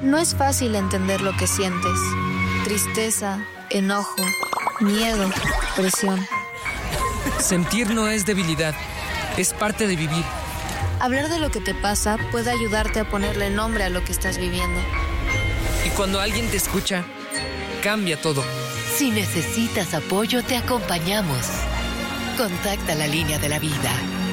No es fácil entender lo que sientes. Tristeza, enojo, miedo, presión. Sentir no es debilidad, es parte de vivir. Hablar de lo que te pasa puede ayudarte a ponerle nombre a lo que estás viviendo. Y cuando alguien te escucha, cambia todo. Si necesitas apoyo, te acompañamos. Contacta la línea de la vida.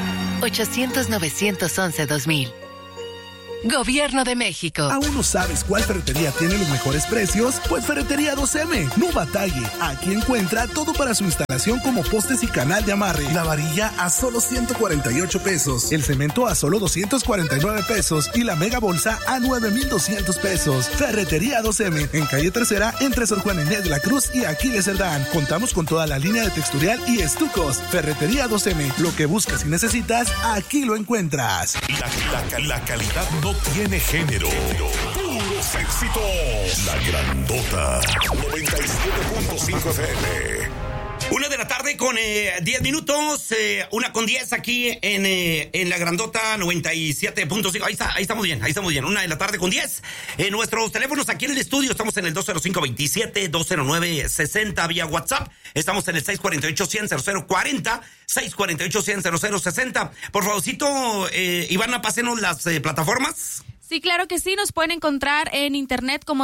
800-911-2000. Gobierno de México. ¿Aún no sabes cuál ferretería tiene los mejores precios? Pues Ferretería 2M. No batalle. Aquí encuentra todo para su instalación como postes y canal de amarre. La varilla a solo 148 pesos. El cemento a solo 249 pesos. Y la mega bolsa a 9,200 pesos. Ferretería 2M. En calle Tercera, entre Sor Juana Inés de la Cruz y Aquiles Cerdán. Contamos con toda la línea de texturial y estucos. Ferretería 2M. Lo que buscas y necesitas, aquí lo encuentras. La calidad no tiene género. Puros éxitos. La Grandota 97.5 FM. 1:00 con 10 minutos, 1:10 aquí en la Grandota 97.5. Ahí estamos bien. 1:00 con 10. Nuestros teléfonos aquí en el estudio, estamos en el 205-27-209-60 vía WhatsApp. Estamos en el 648-100-0040, 648-100-0060. Por favorcito, Ivana, pásenos las plataformas. Sí, claro que sí, nos pueden encontrar en internet como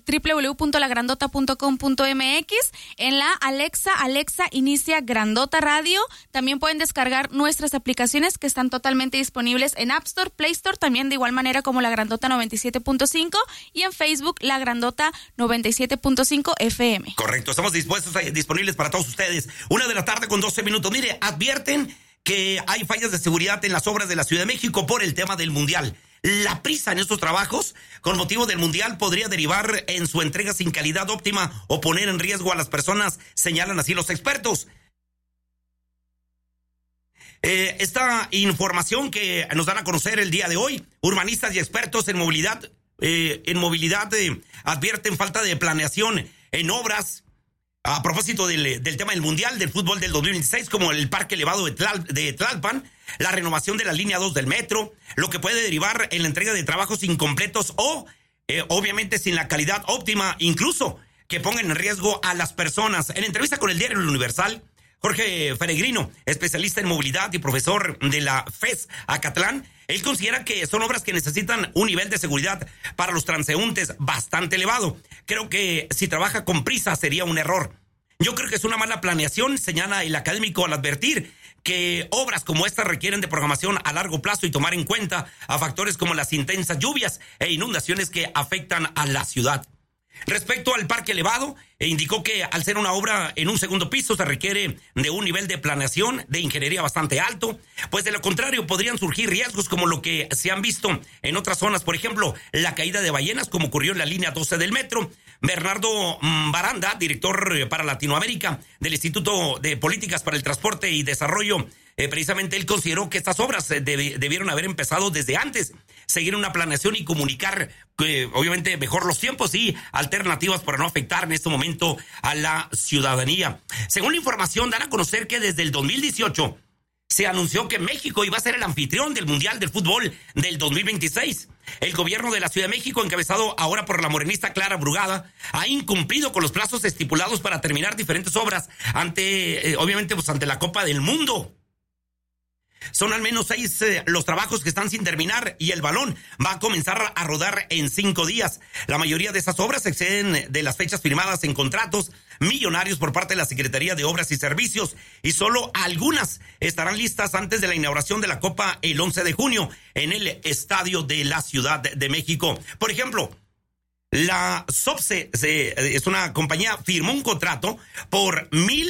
www.lagrandota.com.mx. En la Alexa inicia Grandota Radio. También pueden descargar nuestras aplicaciones que están totalmente disponibles en App Store, Play Store, también de igual manera como La Grandota 97.5 y en Facebook La Grandota 97.5 FM. Correcto, estamos disponibles para todos ustedes. 1:00 con 12 minutos. Mire, advierten que hay fallas de seguridad en las obras de la Ciudad de México por el tema del Mundial. La prisa en estos trabajos, con motivo del Mundial, podría derivar en su entrega sin calidad óptima o poner en riesgo a las personas, señalan así los expertos. Esta información que nos dan a conocer el día de hoy, urbanistas y expertos en movilidad advierten falta de planeación en obras a propósito del tema del Mundial del Fútbol del 2026, como el Parque Elevado de Tlalpan, la renovación de la línea 2 del metro, lo que puede derivar en la entrega de trabajos incompletos o, obviamente, sin la calidad óptima, incluso que pongan en riesgo a las personas. En entrevista con el diario El Universal, Jorge Peregrino, especialista en movilidad y profesor de la FES Acatlán, él considera que son obras que necesitan un nivel de seguridad para los transeúntes bastante elevado. Creo que si trabaja con prisa sería un error. Yo creo que es una mala planeación, señala el académico al advertir que obras como estas requieren de programación a largo plazo y tomar en cuenta a factores como las intensas lluvias e inundaciones que afectan a la ciudad. Respecto al parque elevado, indicó que al ser una obra en un segundo piso se requiere de un nivel de planeación de ingeniería bastante alto, pues de lo contrario podrían surgir riesgos como lo que se han visto en otras zonas, por ejemplo, la caída de ballenas como ocurrió en la línea 12 del metro. Bernardo Baranda, director para Latinoamérica del Instituto de Políticas para el Transporte y Desarrollo, precisamente él consideró que estas obras debieron haber empezado desde antes, seguir una planeación y comunicar obviamente mejor los tiempos y alternativas para no afectar en este momento a la ciudadanía. Según la información, dan a conocer que desde el 2018 se anunció que México iba a ser el anfitrión del Mundial del Fútbol del 2026. El gobierno de la Ciudad de México, encabezado ahora por la morenista Clara Brugada, ha incumplido con los plazos estipulados para terminar diferentes obras ante la Copa del Mundo. Son al menos 6 los trabajos que están sin terminar y el balón va a comenzar a rodar en 5 días. La mayoría de esas obras exceden de las fechas firmadas en contratos millonarios por parte de la Secretaría de Obras y Servicios y solo algunas estarán listas antes de la inauguración de la Copa el 11 de junio en el Estadio de la Ciudad de México. Por ejemplo, la SOPSE es una compañía, firmó un contrato por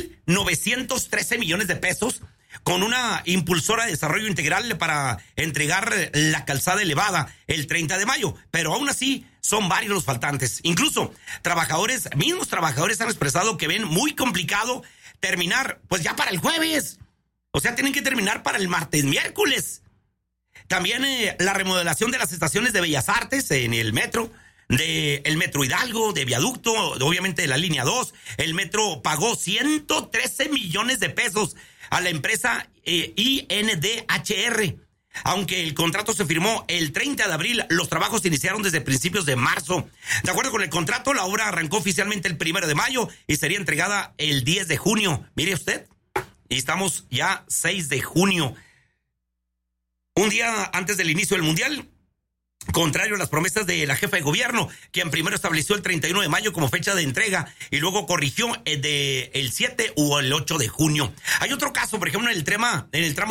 1,913 millones de pesos con una impulsora de desarrollo integral para entregar la calzada elevada el 30 de mayo. Pero aún así son varios los faltantes. Incluso mismos trabajadores han expresado que ven muy complicado terminar, pues ya para el jueves. O sea, tienen que terminar para el martes, miércoles. También la remodelación de las estaciones de Bellas Artes en el metro, del Metro Hidalgo, de Viaducto, obviamente de la línea 2. El metro pagó 113 millones de pesos a la empresa INDHR. Aunque el contrato se firmó el 30 de abril, los trabajos se iniciaron desde principios de marzo. De acuerdo con el contrato, la obra arrancó oficialmente el 1 de mayo y sería entregada el 10 de junio. Mire usted, y estamos ya 6 de junio. Un día antes del inicio del Mundial, contrario a las promesas de la jefa de gobierno, quien primero estableció el 31 de mayo como fecha de entrega y luego corrigió el 7 o el 8 de junio. Hay otro caso, por ejemplo, en el tramo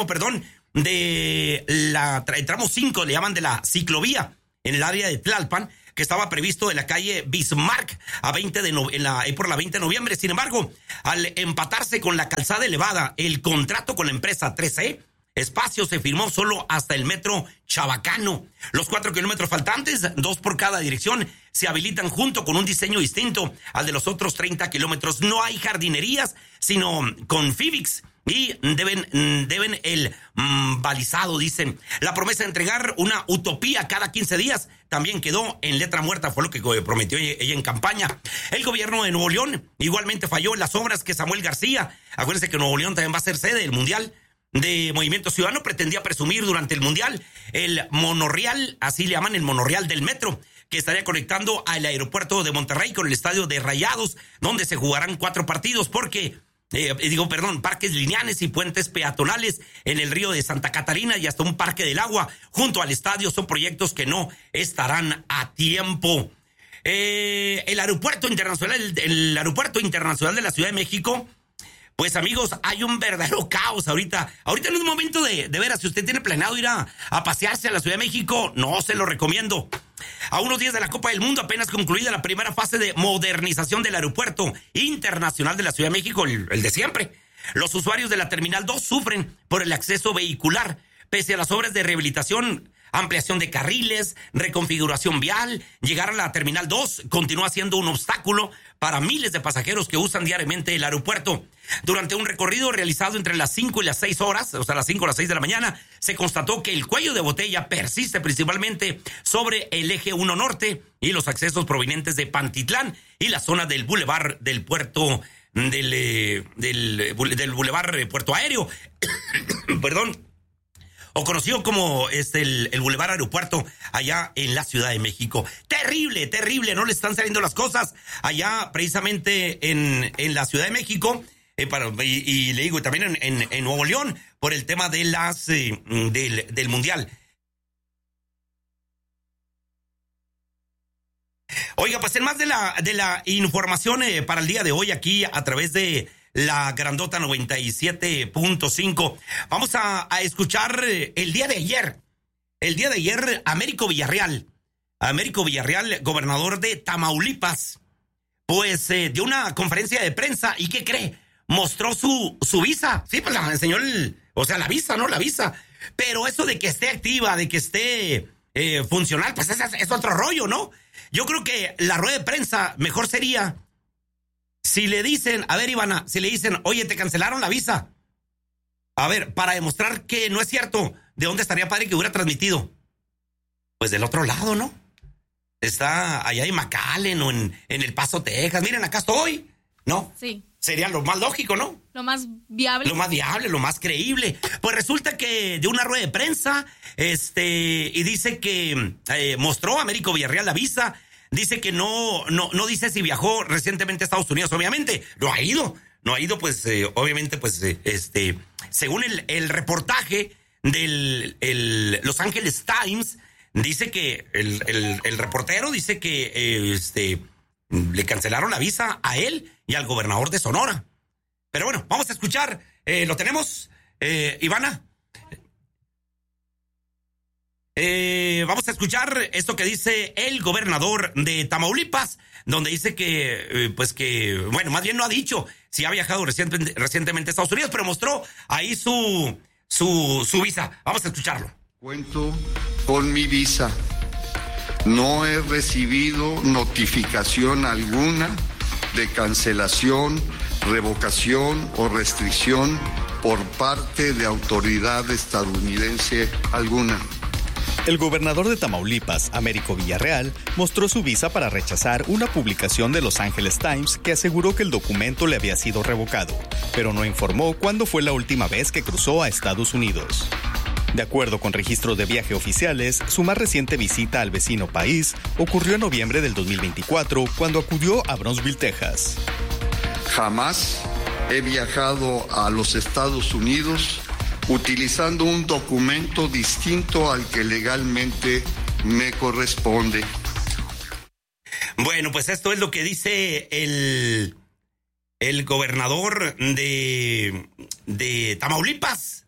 de el tramo 5, le llaman de la ciclovía, en el área de Tlalpan, que estaba previsto en la calle Bismarck por la 20 de noviembre. Sin embargo, al empatarse con la calzada elevada, el contrato con la empresa 3C Espacio se firmó solo hasta el metro Chabacano. Los 4 kilómetros faltantes, 2 por cada dirección, se habilitan junto con un diseño distinto al de los otros 30 kilómetros. No hay jardinerías, sino con Fibix. Y deben el balizado, dicen. La promesa de entregar una utopía cada 15 días también quedó en letra muerta, fue lo que prometió ella en campaña. El gobierno de Nuevo León igualmente falló en las obras que Samuel García, acuérdense que Nuevo León también va a ser sede del Mundial de Movimiento Ciudadano, pretendía presumir durante el Mundial el monorrial, así le llaman, el monorrial del metro, que estaría conectando al aeropuerto de Monterrey con el estadio de Rayados, donde se jugarán 4 partidos, parques lineales y puentes peatonales en el río de Santa Catarina y hasta un parque del agua junto al estadio. Son proyectos que no estarán a tiempo. El aeropuerto internacional de la Ciudad de México, pues amigos, hay un verdadero caos ahorita. Ahorita no es momento de veras, si usted tiene planeado ir a pasearse a la Ciudad de México, no se lo recomiendo. A unos días de la Copa del Mundo, apenas concluida la primera fase de modernización del Aeropuerto Internacional de la Ciudad de México, el de siempre. Los usuarios de la Terminal 2 sufren por el acceso vehicular, pese a las obras de rehabilitación, ampliación de carriles, reconfiguración vial. Llegar a la Terminal 2 continúa siendo un obstáculo para miles de pasajeros que usan diariamente el aeropuerto. Durante un recorrido realizado entre las 5 y las 6 horas, o sea, las 5 a las 6 de la mañana, se constató que el cuello de botella persiste principalmente sobre el eje 1 norte y los accesos provenientes de Pantitlán y la zona del bulevar del puerto, del bulevar Puerto Aéreo, perdón, o conocido como el Boulevard Aeropuerto allá en la Ciudad de México. Terrible, terrible, no le están saliendo las cosas allá precisamente en la Ciudad de México, y le digo también en Nuevo León por el tema de del Mundial. Oiga, pues en más de la información para el día de hoy aquí a través de la Grandota 97.5. Vamos a escuchar el día de ayer. El día de ayer, Américo Villarreal, gobernador de Tamaulipas, pues dio una conferencia de prensa y ¿qué cree? Mostró su visa. Sí, pues la enseñó la visa, ¿no? La visa. Pero eso de que esté activa, de que esté funcional, pues es otro rollo, ¿no? Yo creo que la rueda de prensa mejor sería si le dicen, a ver, Ivana, si le dicen, oye, te cancelaron la visa. A ver, para demostrar que no es cierto, ¿de dónde estaría padre que hubiera transmitido? Pues del otro lado, ¿no? Está allá en McAllen o en El Paso, Texas. Miren, acá estoy, ¿no? Sí. Sería lo más lógico, ¿no? Lo más viable. Lo más viable, lo más creíble. Pues resulta que de una rueda de prensa, y dice que mostró a Américo Villarreal la visa. Dice que no dice si viajó recientemente a Estados Unidos, obviamente. No ha ido, pues, obviamente, pues, según el reportaje del Los Angeles Times, dice que el reportero dice que le cancelaron la visa a él y al gobernador de Sonora. Pero bueno, vamos a escuchar, ¿lo tenemos, Ivana? Vamos a escuchar esto que dice el gobernador de Tamaulipas, donde dice que, más bien no ha dicho si ha viajado recientemente a Estados Unidos, pero mostró ahí su visa. Vamos a escucharlo. Cuento con mi visa. No he recibido notificación alguna de cancelación, revocación o restricción por parte de autoridad estadounidense alguna. El gobernador de Tamaulipas, Américo Villarreal, mostró su visa para rechazar una publicación de Los Angeles Times que aseguró que el documento le había sido revocado, pero no informó cuándo fue la última vez que cruzó a Estados Unidos. De acuerdo con registros de viaje oficiales, su más reciente visita al vecino país ocurrió en noviembre del 2024, cuando acudió a Brownsville, Texas. Jamás he viajado a los Estados Unidos utilizando un documento distinto al que legalmente me corresponde. Bueno, pues esto es lo que dice el gobernador de Tamaulipas,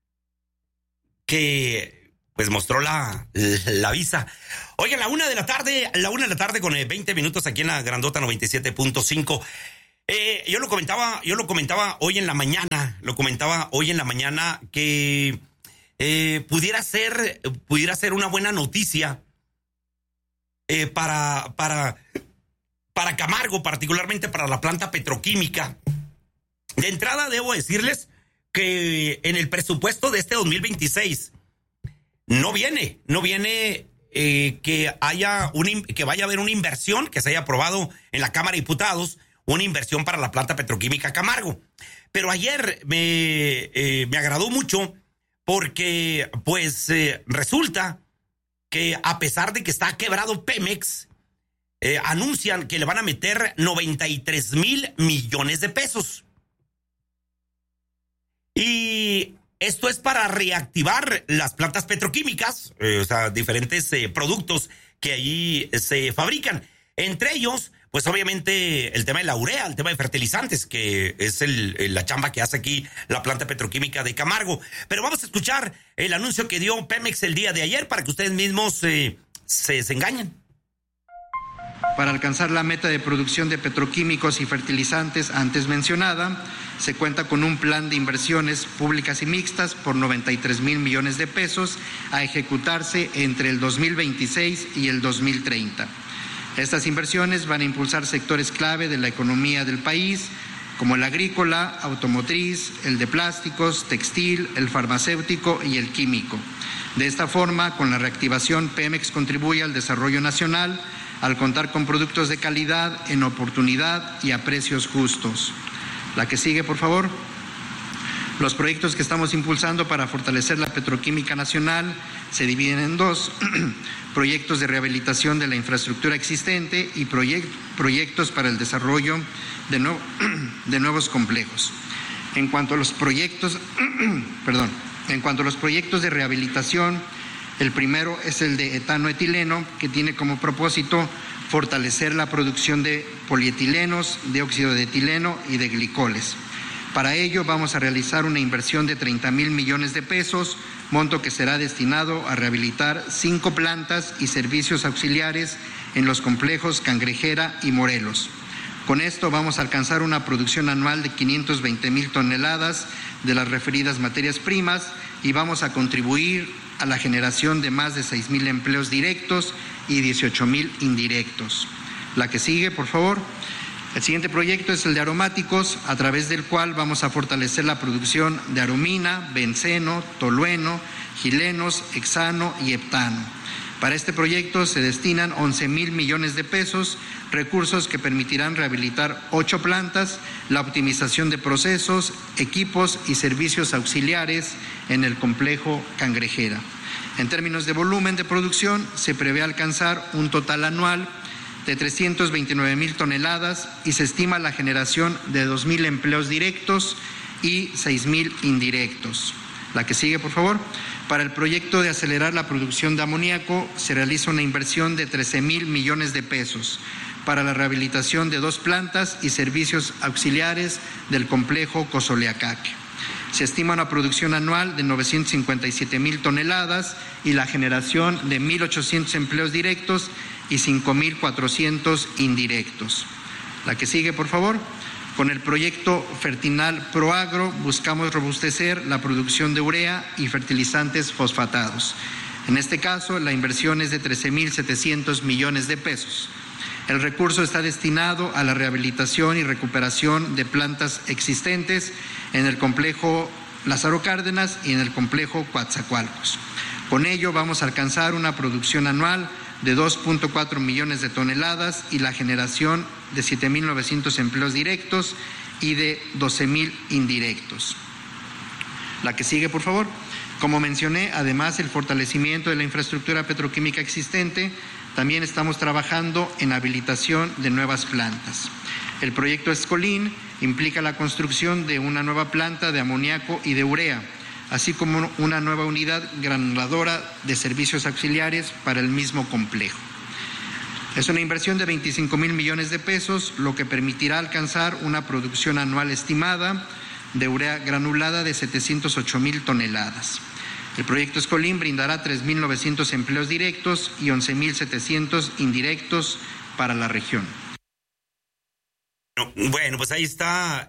que pues mostró la visa. Oigan, la 1 de la tarde con 20 minutos aquí en la Grandota 97.5. Yo lo comentaba hoy en la mañana, que pudiera ser una buena noticia para Camargo, particularmente para la planta petroquímica. De entrada debo decirles que en el presupuesto de este 2026 no viene que vaya a haber una inversión que se haya aprobado en la Cámara de Diputados, una inversión para la planta petroquímica Camargo. Pero ayer me agradó mucho porque pues resulta que a pesar de que está quebrado Pemex, anuncian que le van a meter 93,000 millones de pesos. Y esto es para reactivar las plantas petroquímicas, o sea, diferentes productos que allí se fabrican. Entre ellos, pues obviamente el tema de la urea, el tema de fertilizantes, que es la chamba que hace aquí la planta petroquímica de Camargo. Pero vamos a escuchar el anuncio que dio Pemex el día de ayer para que ustedes mismos se engañen. Para alcanzar la meta de producción de petroquímicos y fertilizantes antes mencionada, se cuenta con un plan de inversiones públicas y mixtas por 93,000 millones de pesos a ejecutarse entre el 2026 y el 2030. Estas inversiones van a impulsar sectores clave de la economía del país, como el agrícola, automotriz, el de plásticos, textil, el farmacéutico y el químico. De esta forma, con la reactivación, Pemex contribuye al desarrollo nacional al contar con productos de calidad, en oportunidad y a precios justos. La que sigue, por favor. Los proyectos que estamos impulsando para fortalecer la petroquímica nacional se dividen en dos: proyectos de rehabilitación de la infraestructura existente y proyectos para el desarrollo de nuevos complejos. En cuanto a los proyectos de rehabilitación, el primero es el de etanoetileno, que tiene como propósito fortalecer la producción de polietilenos, dióxido de etileno y de glicoles. Para ello vamos a realizar una inversión de 30,000 millones de pesos, monto que será destinado a rehabilitar 5 plantas y servicios auxiliares en los complejos Cangrejera y Morelos. Con esto vamos a alcanzar una producción anual de 520,000 toneladas de las referidas materias primas y vamos a contribuir a la generación de más de 6,000 empleos directos y 18,000 indirectos. La que sigue, por favor. El siguiente proyecto es el de aromáticos, a través del cual vamos a fortalecer la producción de aromina, benceno, tolueno, gilenos, hexano y heptano. Para este proyecto se destinan 11,000 millones de pesos, recursos que permitirán rehabilitar 8 plantas, la optimización de procesos, equipos y servicios auxiliares en el complejo Cangrejera. En términos de volumen de producción, se prevé alcanzar un total anual de 329,000 toneladas y se estima la generación de 2,000 empleos directos y 6,000 indirectos. La que sigue, por favor. Para el proyecto de acelerar la producción de amoníaco se realiza una inversión de 13,000 millones de pesos para la rehabilitación de 2 plantas y servicios auxiliares del complejo Cozoleacaque. Se estima una producción anual de 957,000 toneladas y la generación de 1,800 empleos directos y 5,400 indirectos. La que sigue, por favor. Con el proyecto Fertinal Proagro buscamos robustecer la producción de urea y fertilizantes fosfatados. En este caso, la inversión es de 13,700 millones de pesos. El recurso está destinado a la rehabilitación y recuperación de plantas existentes en el complejo Lázaro Cárdenas y en el complejo Coatzacoalcos. Con ello vamos a alcanzar una producción anual de 2.4 millones de toneladas y la generación de 7,900 empleos directos y de 12,000 indirectos. La que sigue, por favor. Como mencioné, además el fortalecimiento de la infraestructura petroquímica existente, también estamos trabajando en habilitación de nuevas plantas. El proyecto Escolín implica la construcción de una nueva planta de amoníaco y de urea, así como una nueva unidad granuladora de servicios auxiliares para el mismo complejo. Es una inversión de 25,000 millones de pesos, lo que permitirá alcanzar una producción anual estimada de urea granulada de 708,000 toneladas. El proyecto Escolín brindará 3,900 empleos directos y 11,700 indirectos para la región. Bueno, pues ahí está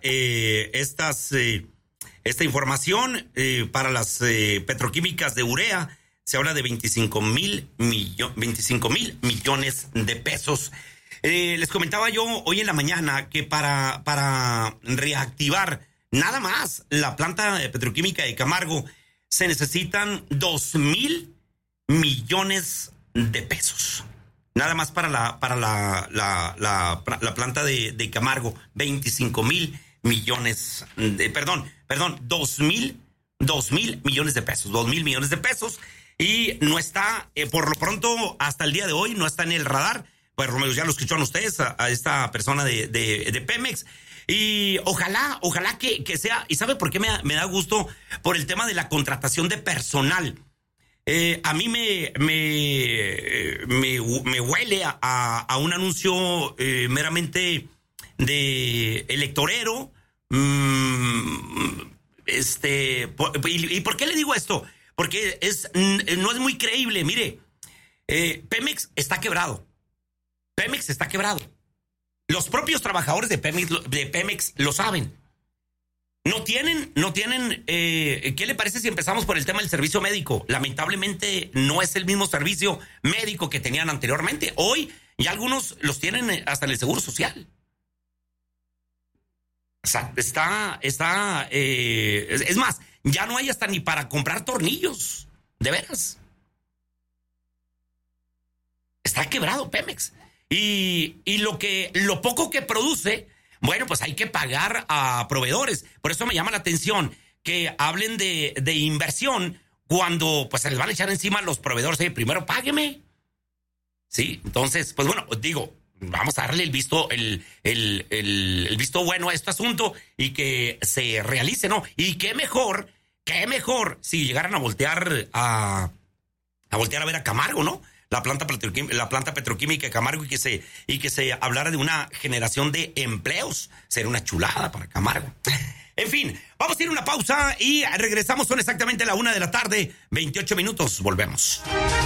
esta información para las petroquímicas de urea. Se habla de 25,000 millones de pesos. Les comentaba yo hoy en la mañana que para reactivar nada más la planta petroquímica de Camargo se necesitan 2,000 millones de pesos. Nada más para la planta de Camargo, 25,000 millones de, perdón, 2,000 millones de pesos, 2,000 millones de pesos. Y no está, por lo pronto, hasta el día de hoy, no está en el radar. Pues Romero, ya lo escucharon ustedes, a esta persona de Pemex. Y ojalá que sea, ¿y sabe por qué me da gusto? Por el tema de la contratación de personal. A mí me huele a un anuncio meramente de electorero. ¿Y por qué le digo esto? Porque no es muy creíble. Mire, Pemex está quebrado. Los propios trabajadores de Pemex lo saben. No tienen, ¿qué le parece si empezamos por el tema del servicio médico? Lamentablemente no es el mismo servicio médico que tenían anteriormente. Hoy ya algunos los tienen hasta en el Seguro Social. O sea, es más, ya no hay hasta ni para comprar tornillos, de veras. Está quebrado Pemex. Y lo poco que produce, bueno, pues hay que pagar a proveedores. Por eso me llama la atención que hablen de inversión cuando pues se les van a echar encima a los proveedores. Primero págueme. Sí, entonces, pues bueno, digo, vamos a darle el visto bueno a este asunto y que se realice, ¿no? Y qué mejor si llegaran a voltear a ver a Camargo, ¿no? La planta petroquímica de Camargo y que se hablara de una generación de empleos. Sería una chulada para Camargo. En fin, vamos a ir a una pausa y regresamos. Son exactamente la 1:00 p.m, 28 minutos. Volvemos.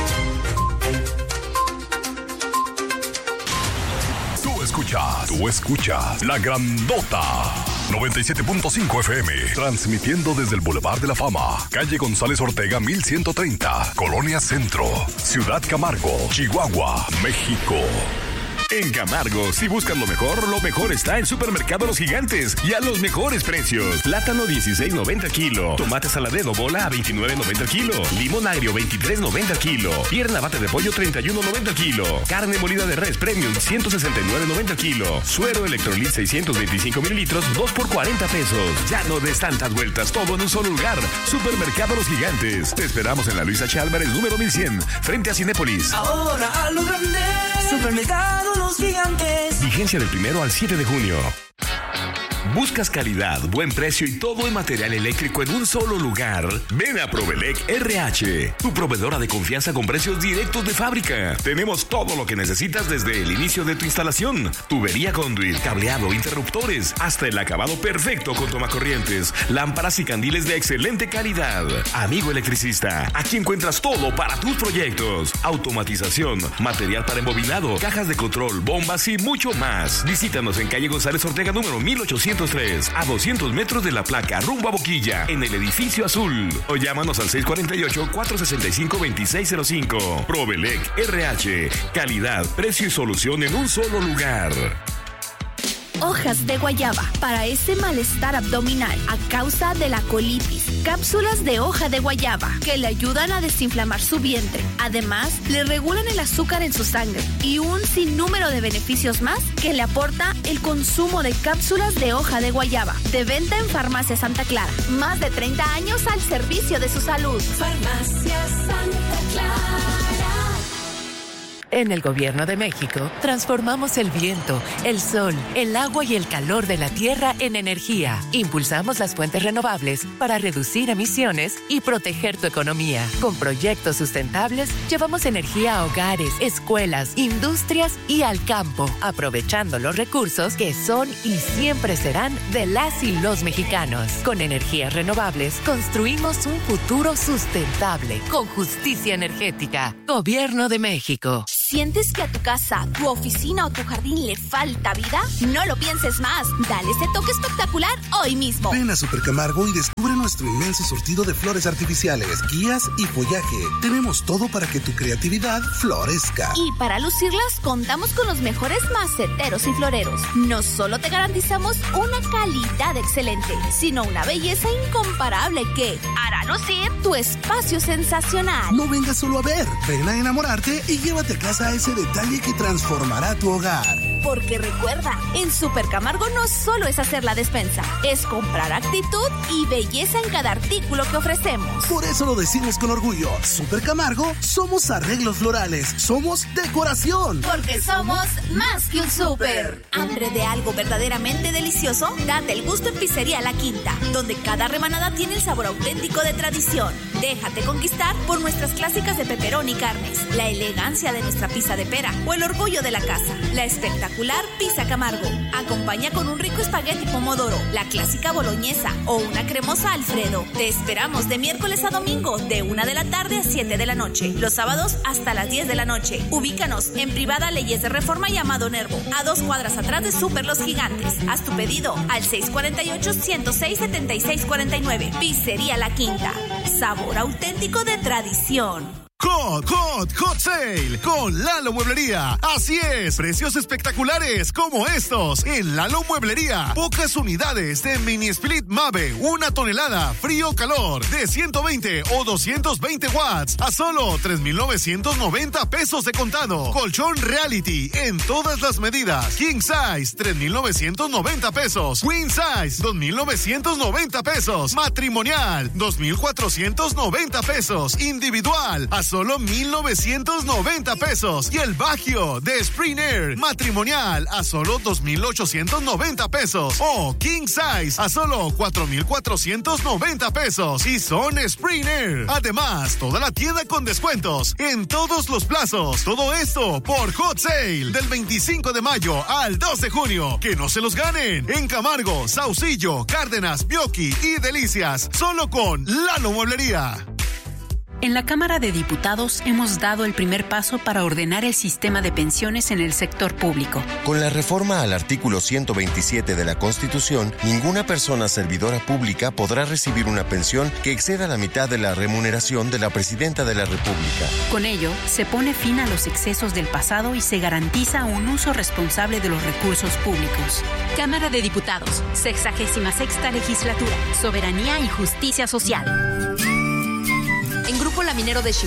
Tú escuchas La Grandota 97.5 FM, transmitiendo desde el Boulevard de la Fama, calle González Ortega 1130, Colonia Centro, Ciudad Camargo, Chihuahua, México. En Camargo, si buscas lo mejor está en Supermercado Los Gigantes y a los mejores precios. Plátano 16.90 kilo, tomate saladero bola a 29.90 kilo, limón agrio 23.90 kilo, pierna bate de pollo 31.90 kilo, carne molida de res premium 169.90 kilo, suero Electrolit 625 mililitros 2 por 40 pesos. Ya no des tantas vueltas, todo en un solo lugar. Supermercado Los Gigantes. Te esperamos en la Luisa H. Álvarez número 1100, frente a Cinépolis. Ahora a lo grande. Supermercado Los Gigantes. Vigencia del 1 al 7 de junio. ¿Buscas calidad, buen precio y todo en material eléctrico en un solo lugar? Ven a Provelec RH, tu proveedora de confianza con precios directos de fábrica. Tenemos todo lo que necesitas desde el inicio de tu instalación: tubería conduit, cableado, interruptores, hasta el acabado perfecto con tomacorrientes, lámparas y candiles de excelente calidad. Amigo electricista, aquí encuentras todo para tus proyectos: automatización, material para embobinado, cajas de control, bombas y mucho más. Visítanos en calle González Ortega número 1803, a 200 metros de la placa, rumbo a Boquilla, en el edificio azul. O llámanos al 648-465-2605. Provelec RH, calidad, precio y solución en un solo lugar. hojas de guayaba para ese malestar abdominal a causa de la colitis. Cápsulas de hoja de guayaba que le ayudan a desinflamar su vientre. Además, le regulan el azúcar en su sangre y un sinnúmero de beneficios más que le aporta el consumo de cápsulas de hoja de guayaba. De venta en Farmacia Santa Clara. Más de 30 años al servicio de su salud. Farmacia Santa Clara. En el Gobierno de México, transformamos el viento, el sol, el agua y el calor de la tierra en energía. Impulsamos las fuentes renovables para reducir emisiones y proteger tu economía. Con proyectos sustentables, llevamos energía a hogares, escuelas, industrias y al campo, aprovechando los recursos que son y siempre serán de las y los mexicanos. Con energías renovables, construimos un futuro sustentable, con justicia energética. Gobierno de México. ¿Sientes que a tu casa, tu oficina o tu jardín le falta vida? No lo pienses más. Dale ese toque espectacular hoy mismo. Ven a Super Camargo y descubre nuestro inmenso surtido de flores artificiales, guías y follaje. Tenemos todo para que tu creatividad florezca. Y para lucirlas, contamos con los mejores maceteros y floreros. No solo te garantizamos una calidad excelente, sino una belleza incomparable que hará lucir tu espacio sensacional. No vengas solo a ver, ven a enamorarte y llévate a casa ese detalle que transformará tu hogar. Porque recuerda, en Super Camargo no solo es hacer la despensa, es comprar actitud y belleza en cada artículo que ofrecemos. Por eso lo decimos con orgullo. Super Camargo, somos arreglos florales, somos decoración. Porque somos más que un súper. ¿Hambre de algo verdaderamente delicioso? Date el gusto en Pizzería La Quinta, donde cada rebanada tiene el sabor auténtico de tradición. Déjate conquistar por nuestras clásicas de pepperoni y carnes, la elegancia de nuestra pizza de pera o el orgullo de la casa, la espectacular Pizza Camargo. Acompaña con un rico espagueti pomodoro, la clásica boloñesa o una cremosa Alfredo. Te esperamos de miércoles a domingo de 1 de la tarde a 7 de la noche. Los sábados hasta las 10 de la noche. Ubícanos en Privada Leyes de Reforma y Amado Nervo, a 2 cuadras atrás de Super Los Gigantes. Haz tu pedido al 648-106-7649. Pizzería La Quinta. Sabor auténtico de tradición. Hot Sale con Lalo Mueblería. Así es, precios espectaculares como estos en Lalo Mueblería. Pocas unidades de Mini Split Mave, 1 tonelada, frío-calor, de 120 o 220 watts a solo 3,990 pesos de contado. Colchón Reality en todas las medidas. King Size, 3,990 pesos. Queen Size, 2,990 pesos. Matrimonial, 2,490 pesos. Individual, a solo 1,990 pesos. Y el Bagio de Spring Air matrimonial a solo 2,890 pesos. O King Size a solo 4,490 pesos. Y son Spring Air. Además, toda la tienda con descuentos en todos los plazos. Todo esto por Hot Sale del 25 de mayo al 2 de junio. Que no se los ganen en Camargo, Saucillo, Cárdenas, Bioqui y Delicias. Solo con Lalo Mueblería. En la Cámara de Diputados hemos dado el primer paso para ordenar el sistema de pensiones en el sector público. Con la reforma al artículo 127 de la Constitución, ninguna persona servidora pública podrá recibir una pensión que exceda la mitad de la remuneración de la Presidenta de la República. Con ello, se pone fin a los excesos del pasado y se garantiza un uso responsable de los recursos públicos. Cámara de Diputados, 66ª Legislatura, Soberanía y Justicia Social. En Grupo Laminero de Chihuahua